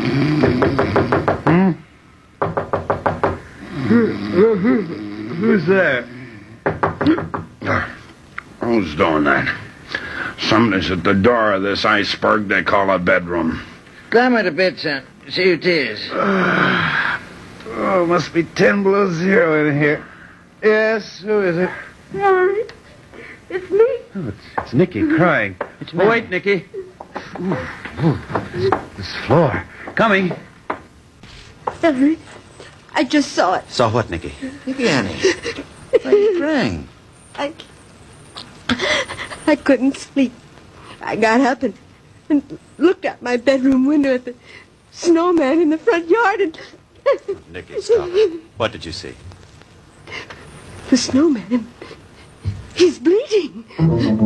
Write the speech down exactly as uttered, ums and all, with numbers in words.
Hmm? Who, who, who's there? Who's doing that? Somebody's at the door of this iceberg they call a bedroom. Climb it a bit, son. See who it is. Uh, oh, must be ten below zero in here. Yes, who is it? Harry, it's me. Oh, it's, it's Nicky crying. It's Oh, wait, Nicky. Ooh, ooh, this, this floor. Coming. Harry, I just saw it. Saw what, Nicky? Nicky, honey. Why are you crying? I, I couldn't sleep. I got up and, and looked out my bedroom window at the snowman in the front yard and... Nicky, stop. What did you see? The snowman. He's bleeding.